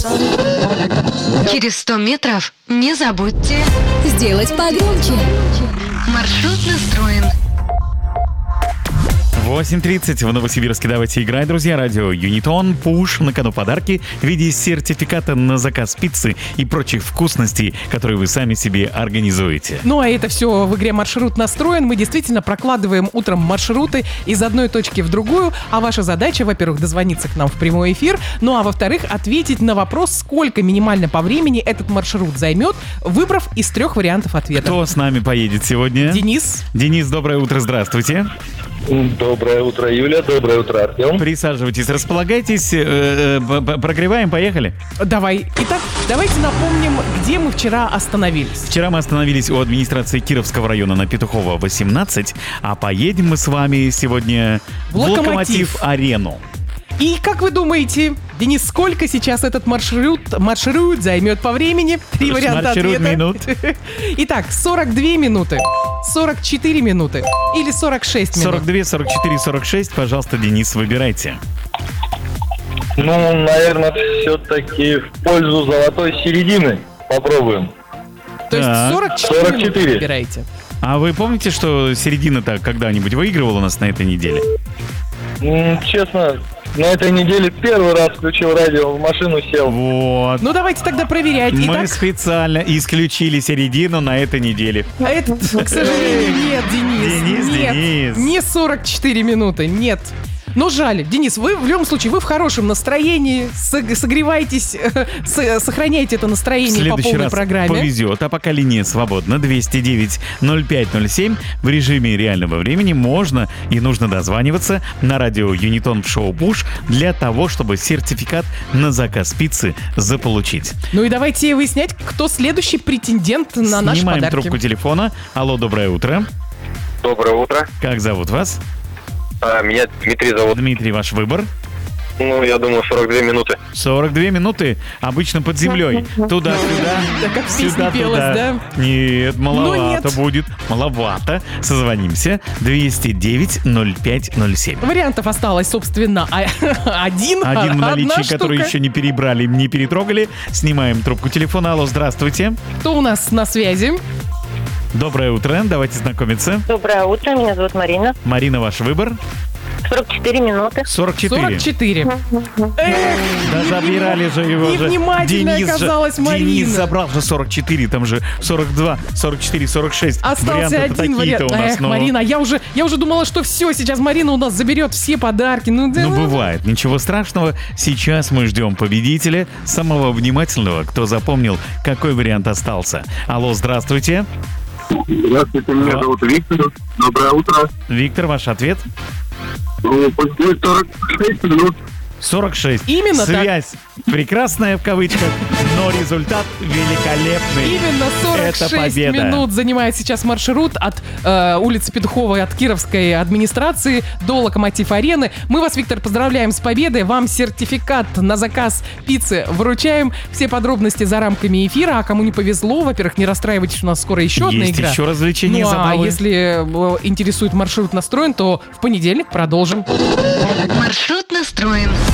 Через 100 метров не забудьте Сделать погромче. маршрут настроен. 8:30 в Новосибирске. Давайте играть, друзья. Радио Юнитон, Пуш, на кону подарки в виде сертификата на заказ пиццы и прочих вкусностей, которые вы сами себе организуете. Ну, а это все в игре «Маршрут настроен». Мы действительно прокладываем утром маршруты из одной точки в другую. А ваша задача, во-первых, дозвониться к нам в прямой эфир. Ну, а во-вторых, ответить на вопрос, сколько минимально по времени этот маршрут займет, выбрав из 3 вариантов ответа. Кто с нами поедет сегодня? Денис. Денис, доброе утро, здравствуйте. Доброе утро, Юля. Доброе утро, Артем. Присаживайтесь, располагайтесь. Прогреваем, поехали. Давай. Итак, давайте напомним, где мы вчера остановились. Вчера мы остановились у администрации Кировского района на Петухова, 18, а поедем мы с вами сегодня в Локомотив-арену. И как вы думаете, Денис, сколько сейчас этот маршрут займет по времени? 3 варианта Маршрут ответа. минут. Итак, 42 минуты, 44 минуты или 46 минут? 42, 44, 46. Пожалуйста, Денис, выбирайте. Ну, наверное, все-таки в пользу золотой середины попробуем. То есть Так. 44 минуты 44. выбираете. А вы помните, что середина-то когда-нибудь выигрывала у нас на этой неделе? Честно, на этой неделе первый раз включил радио, в машину сел. Вот. Ну, давайте тогда проверять. Мы Итак, специально исключили середину на этой неделе. это, к сожалению, нет, Денис. Нет, Денис. не 44 минуты, нет. Но жаль, Денис, вы в любом случае, вы в хорошем настроении, согревайтесь, сохраняйте это В настроение по следующий полной раз программе. повезет, а пока линия свободна. 209-0507. В режиме реального времени можно и нужно дозваниваться на радио Юнитон в шоу Пуш для того, чтобы сертификат на заказ пиццы заполучить. Ну и давайте выяснять, кто следующий претендент на наши Снимаем подарки. трубку телефона. Алло, доброе утро. Доброе утро. Как зовут вас? Меня Дмитрий зовут. Дмитрий, ваш выбор. Ну, я думаю, 42 минуты. 42 минуты, обычно под землей. Туда-сюда, Да, как в песне сюда-туда. пелось, да? Нет, маловато нет. будет. Маловато. Созвонимся. 209-0507. Вариантов осталось, собственно, один. Один в одна наличии, который штука. еще не перебрали, не перетрогали. Снимаем трубку телефона. Алло, здравствуйте. Кто у нас на связи? Доброе утро. Давайте знакомиться. Доброе утро, меня зовут Марина. Марина, ваш выбор? 44 минуты. 44. 44. Да забирали же его же. Невнимательная Денис же- оказалась Марина. Денис забрал же 44, там же 42, 44, 46. Остался Варианты-то один такие-то вариант. у нас. но- Марина, я уже думала, что все, сейчас Марина у нас заберет все подарки. Ну, да. Ну, бывает. Ничего страшного. Сейчас мы ждем победителя, самого внимательного, кто запомнил, какой вариант остался. Алло, здравствуйте. Здравствуйте, меня Да. зовут Виктор. Доброе утро. Виктор, ваш ответ? Пусть будет 46 минут. 46. Именно так. Связь прекрасная в кавычках, но результат великолепный. Именно Это 46 победа. минут занимает сейчас маршрут от улицы Петухова, от Кировской администрации до Локомотив-арены. Мы вас, Виктор, поздравляем с победой. Вам сертификат на заказ пиццы вручаем. Все подробности за рамками эфира. А кому не повезло, во-первых, не расстраивайтесь, у нас скоро еще одна Есть игра. еще развлечения, Ну, а забавы. если интересует маршрут настроен, то в понедельник продолжим. Маршрут настроен.